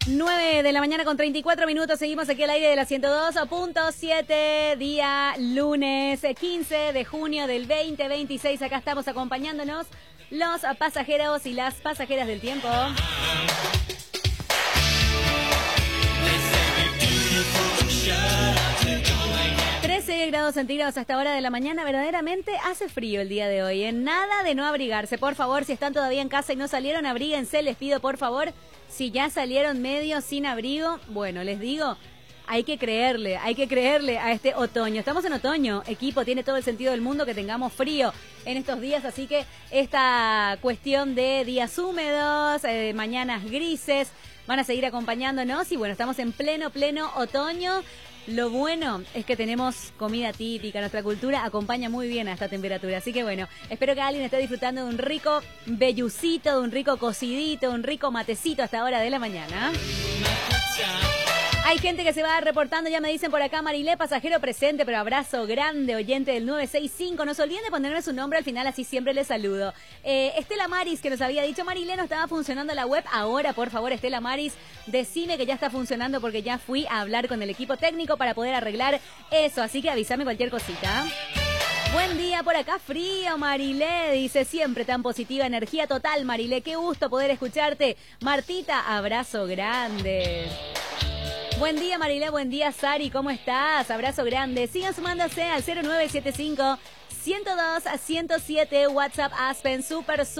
9 de la mañana con 34 minutos, seguimos aquí al aire de la 102.7, día lunes 15 de junio del 2026. Acá estamos acompañándonos los pasajeros y las pasajeras del tiempo. 13 grados centígrados hasta hora de la mañana. Verdaderamente hace frío el día de hoy, Nada de no abrigarse. Por favor, si están todavía en casa y no salieron, abríguense, les pido por favor. Si ya salieron medio sin abrigo, bueno, les digo, hay que creerle a este otoño. Estamos en otoño, equipo, tiene todo el sentido del mundo que tengamos frío en estos días, así que esta cuestión de días húmedos, mañanas grises, van a seguir acompañándonos y bueno, estamos en pleno otoño. Lo bueno es que tenemos comida típica, nuestra cultura acompaña muy bien a esta temperatura. Así que bueno, espero que alguien esté disfrutando de un rico vellucito, de un rico cocidito, un rico matecito a esta hora de la mañana. Hay gente que se va reportando, ya me dicen por acá, Marilé, pasajero presente, pero abrazo grande, oyente del 965. No se olviden de ponerme su nombre al final, así siempre les saludo. Estela Maris, que nos había dicho, Marilé, no estaba funcionando la web. Ahora, por favor, Estela Maris, decime que ya está funcionando porque ya fui a hablar con el equipo técnico para poder arreglar eso. Así que avísame cualquier cosita. Buen día por acá, frío, Marilé, dice, siempre tan positiva, energía total, Marilé, qué gusto poder escucharte. Martita, abrazo grande. Buen día, Marilé, buen día, Sari, ¿cómo estás? Abrazo grande. Sigan sumándose al 0975 102 107, WhatsApp Aspen, super